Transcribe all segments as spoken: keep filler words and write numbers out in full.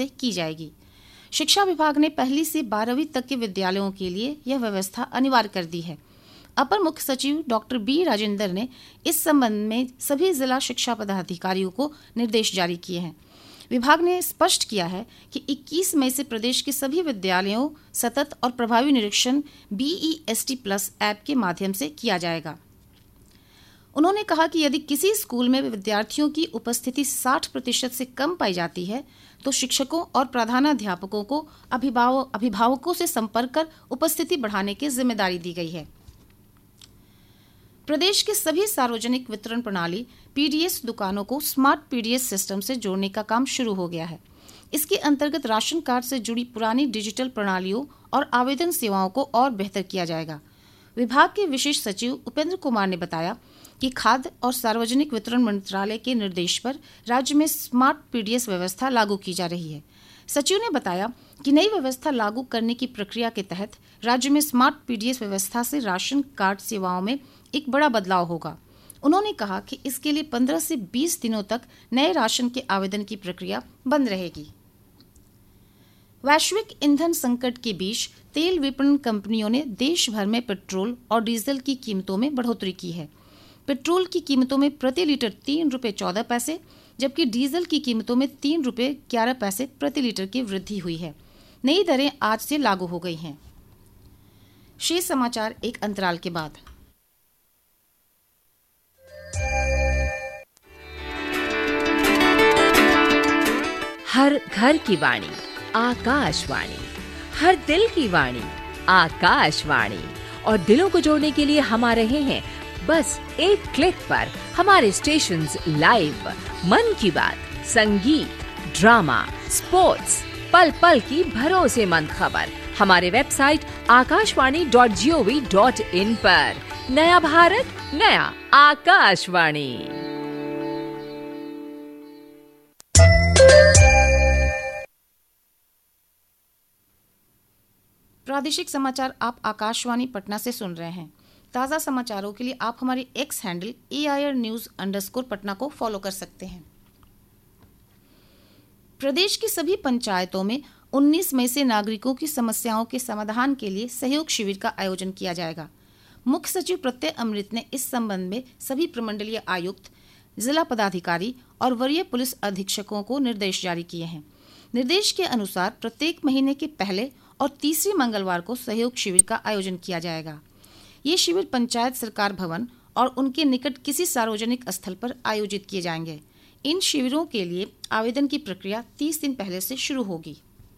से की जाएगी। शिक्षा विभाग ने पहली से बारहवीं तक के विद्यालयों के लिए यह व्यवस्था अनिवार्य कर दी है। अपर मुख्य सचिव डॉक्टर बी राजेंद्र ने इस संबंध में सभी जिला शिक्षा पदाधिकारियों को निर्देश जारी किए हैं। विभाग ने स्पष्ट किया है कि इक्कीस मई से प्रदेश के सभी विद्यालयों सतत और प्रभावी निरीक्षण B E S T plus app के माध्यम से किया जाएगा। उन्होंने कहा कि यदि किसी स्कूल में विद्यार्थियों की उपस्थिति साठ प्रतिशत से कम पाई जाती है तो शिक्षकों और प्रधानाध्यापकों को अभिभावक अभिभावकों से संपर्क कर उपस्थिति बढ़ाने की जिम्मेदारी दी गई है। प्रदेश के सभी सार्वजनिक वितरण प्रणाली पी डी एस दुकानों को smart P D S system से जोड़ने का काम शुरू हो गया है। इसके अंतर्गत राशन कार्ड से जुड़ी पुरानी डिजिटल प्रणालियों और आवेदन सेवाओं को और बेहतर किया जाएगा। विभाग के विशेष सचिव उपेंद्र कुमार ने बताया कि खाद्य और सार्वजनिक वितरण मंत्रालय के निर्देश पर राज्य में स्मार्ट पी डी एस व्यवस्था लागू की जा रही है। सचिव ने बताया कि नई व्यवस्था लागू करने की प्रक्रिया के तहत राज्य में स्मार्ट पी डी एस व्यवस्था से राशन कार्ड सेवाओं में एक बड़ा बदलाव होगा। उन्होंने कहा कि इसके लिए पंद्रह से बीस दिनों तक नए राशन के आवेदन की प्रक्रिया बंद रहेगी। वैश्विक ईंधन संकट के बीच तेल विपणन कंपनियों ने देश भर में पेट्रोल और डीजल की कीमतों में बढ़ोतरी की है। पेट्रोल की कीमतों में प्रति लीटर तीन रुपये चौदह पैसे जबकि डीजल की कीमतों में तीन रुपये ग्यारह पैसे प्रति लीटर की वृद्धि हुई है। नई दरें आज से लागू हो गई हैं। शेष समाचार एक अंतराल के बाद। हर घर की वाणी आकाशवाणी, हर दिल की वाणी आकाशवाणी। और दिलों को जोड़ने के लिए हम आ रहे हैं बस एक क्लिक पर हमारे स्टेशंस लाइव। मन की बात, संगीत, ड्रामा, स्पोर्ट्स, पल पल की भरोसेमंद खबर हमारे website Akashvani dot G O V dot in पर। नया भारत, नया आकाशवाणी। प्रादेशिक समाचार आप आकाशवाणी पटना से सुन रहे हैं। ताज़ा समाचारों के लिए आप हमारे x handle A I R news underscore Patna को फॉलो कर सकते हैं। प्रदेश की सभी पंचायतों में उन्नीस मई से नागरिकों की समस्याओं के समाधान के लिए सहयोग शिविर का आयोजन किया जाएगा। मुख्य सचिव प्रत्यय अमृत ने इस संबंध में सभी प्रमंडलीय आयुक्त, जिला पदाधिकारी और वरीय पुलिस अधीक्षकों को निर्देश जारी किए हैं। निर्देश के अनुसार प्रत्येक महीने के पहले और तीसरे मंगलवार को सहयोग शिविर का आयोजन किया जाएगा। ये शिविर पंचायत सरकार भवन और उनके निकट किसी सार्वजनिक स्थल पर आयोजित किए जाएंगे। इन शिविरों के लिए आवेदन की प्रक्रिया तीस दिन पहले से शुरू होगी।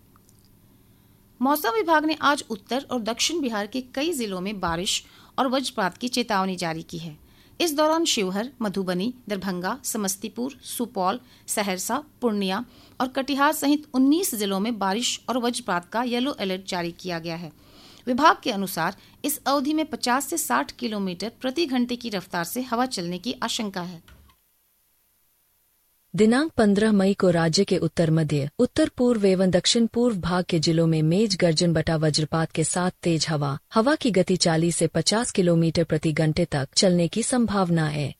मौसम विभाग ने आज उत्तर और दक्षिण बिहार के कई जिलों में बारिश और वज्रपात की चेतावनी जारी की है। इस दौरान शिवहर, मधुबनी, दरभंगा, समस्तीपुर, सुपौल, सहरसा, पूर्णिया और कटिहार सहित उन्नीस जिलों में बारिश और वज्रपात का येलो अलर्ट जारी किया गया है। विभाग के अनुसार इस अवधि में पचास से साठ किलोमीटर प्रति घंटे की रफ्तार से हवा चलने की आशंका है। दिनांक पंद्रह मई को राज्य के उत्तर मध्य, उत्तर पूर्व एवं दक्षिण पूर्व भाग के जिलों में मेघ गर्जन बटा वज्रपात के साथ तेज हवा हवा की गति चालीस से पचास किलोमीटर प्रति घंटे तक चलने की संभावना है।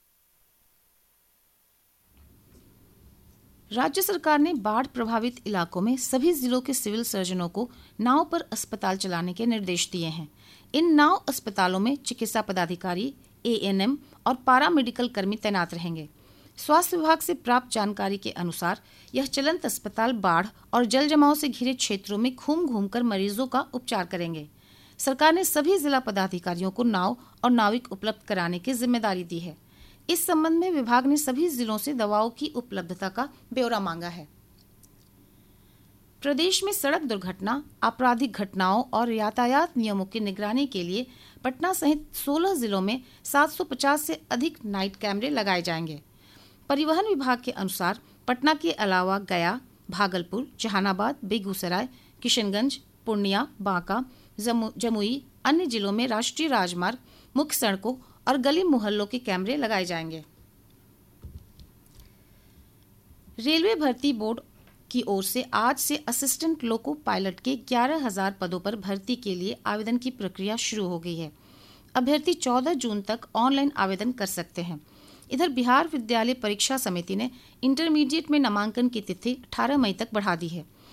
राज्य सरकार ने बाढ़ प्रभावित इलाकों में सभी जिलों के सिविल सर्जनों को नाव पर अस्पताल चलाने के निर्देश दिए हैं। इन नाव अस्पतालों में चिकित्सा पदाधिकारी, ए एन एम और पारा मेडिकल कर्मी तैनात रहेंगे। स्वास्थ्य विभाग से प्राप्त जानकारी के अनुसार यह चलंत अस्पताल बाढ़ और जल जमाव से घिरे क्षेत्रों में घूम घूम कर मरीजों का उपचार करेंगे। सरकार ने सभी जिला पदाधिकारियों को नाव और नाविक उपलब्ध कराने की जिम्मेदारी दी है। इस संबंध में विभाग ने सभी जिलों से दवाओं की उपलब्धता का ब्यौरा मांगा है। प्रदेश में सड़क दुर्घटना, आपराधिक घटनाओं और यातायात नियमों की निगरानी के लिए पटना सहित सोलह जिलों में सात सौ पचास से अधिक नाइट कैमरे लगाए जाएंगे। परिवहन विभाग के अनुसार पटना के अलावा गया, भागलपुर, जहानाबाद, बेगूसराय, किशनगंज, पूर्णिया, बांका, जमुई, अन्य जिलों में राष्ट्रीय राजमार्ग, मुख्य सड़कों और गली मोहल्लों के कैमरे लगाए जाएंगे। रेलवे भर्ती बोर्ड की ओर से आज से असिस्टेंट लोको पायलट के ग्यारह हजार पदों पर भर्ती के लिए आवेदन की प्रक्रिया शुरू हो गई है। अभ्यर्थी चौदह जून तक ऑनलाइन आवेदन कर सकते हैं। इधर बिहार विद्यालय परीक्षा समिति ने इंटरमीडिएट में नामांकन की तिथि अठारह मई तक बढ़ा दी है।